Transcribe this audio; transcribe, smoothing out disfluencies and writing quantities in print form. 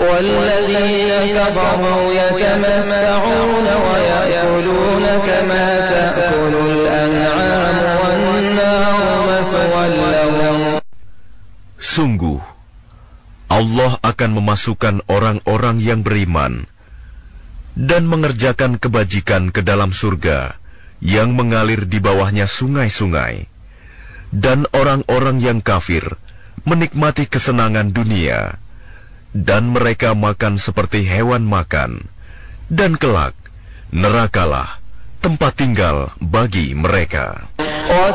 والذين كفروا يتمتعون ويأكلون كما تأكل الأنعام والنار مثوى لهم. Sungguh, Allah akan memasukkan orang-orang yang beriman dan mengerjakan kebajikan ke dalam surga yang mengalir di bawahnya sungai-sungai, dan orang-orang yang kafir menikmati kesenangan dunia, dan mereka makan seperti hewan makan, dan kelak nerakalah tempat tinggal bagi mereka.